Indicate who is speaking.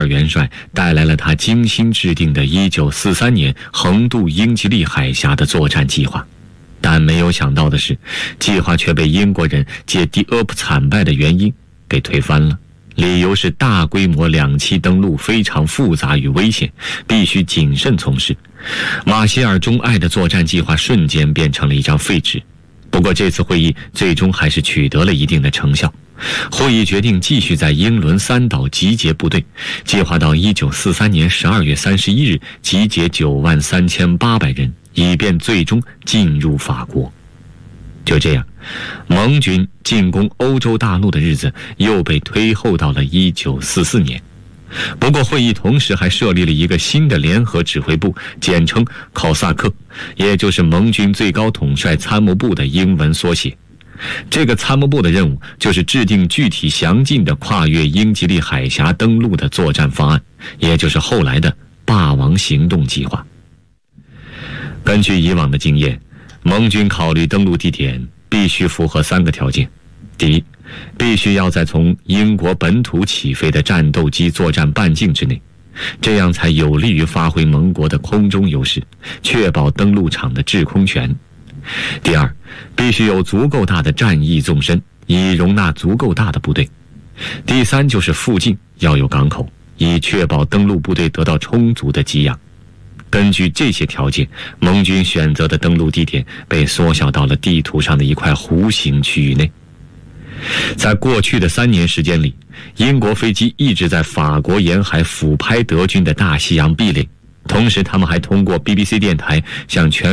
Speaker 1: 元帅带来了他精心制定的1943年横渡英吉利海峡的作战计划，但没有想到的是，计划却被英国人借第阿普惨败的原因给推翻了。理由是大规模两栖登陆非常复杂与危险，必须谨慎从事。马歇尔钟爱的作战计划瞬间变成了一张废纸。不过这次会议最终还是取得了一定的成效。会议决定继续在英伦三岛集结部队，计划到1943年12月31日集结93800人，以便最终进入法国。就这样，盟军进攻欧洲大陆的日子又被推后到了1944年。不过会议同时还设立了一个新的联合指挥部，简称考萨克，也就是盟军最高统帅参谋部的英文缩写。这个参谋部的任务就是制定具体详尽的跨越英吉利海峡登陆的作战方案，也就是后来的霸王行动计划。根据以往的经验，盟军考虑登陆地点必须符合3个条件。第一，必须要在从英国本土起飞的战斗机作战半径之内，这样才有利于发挥盟国的空中优势，确保登陆场的制空权。第二，必须有足够大的战役纵深，以容纳足够大的部队。第三，就是附近要有港口，以确保登陆部队得到充足的给养。根据这些条件，盟军选择的登陆地点被缩小到了地图上的一块弧形区域内。在过去的3年时间里，英国飞机一直在法国沿海俯拍德军的大西洋壁垒，同时他们还通过 BBC 电台向全